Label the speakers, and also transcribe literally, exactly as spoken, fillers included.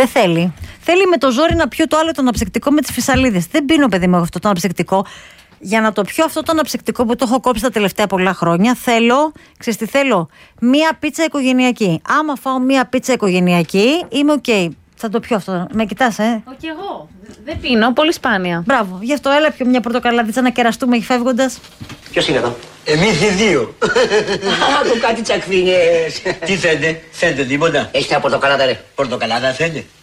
Speaker 1: Δεν θέλει. Θέλει με το ζόρι να πιω το άλλο το αναψυκτικό με τις φυσαλίδες. Δεν πίνω, παιδί μου, αυτό το αναψυκτικό. Για να το πιω αυτό το αναψυκτικό που το έχω κόψει τα τελευταία πολλά χρόνια, θέλω, ξέρεις τι θέλω, μία πίτσα οικογενειακή. Άμα φάω μία πίτσα οικογενειακή, είμαι οκ. Okay. Θα το πιω αυτό. Με κοιτάς, ε.
Speaker 2: Όχι, εγώ. Δεν πίνω, πολύ σπάνια.
Speaker 1: Μπράβο. Γι' αυτό έλα πιο μια πορτοκαλάδιτσα να κεραστούμε φεύγοντας.
Speaker 3: Ποιος είναι εδώ?
Speaker 4: Εμείς οι δύο.
Speaker 3: Α, του κάτι τσακφίνιες.
Speaker 4: Τι θέλετε, θέλετε τίποτα?
Speaker 3: Έχεις μια πορτοκαλάδα, ρε?
Speaker 4: Πορτοκαλάδα θέλετε?